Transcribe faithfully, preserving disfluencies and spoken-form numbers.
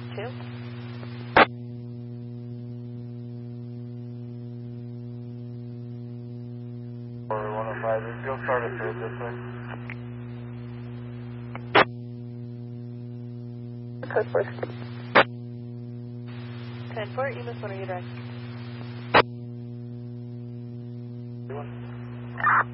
two. Or one oh five, just go start it through this way. Code four. ten four, E M S one, are you direct?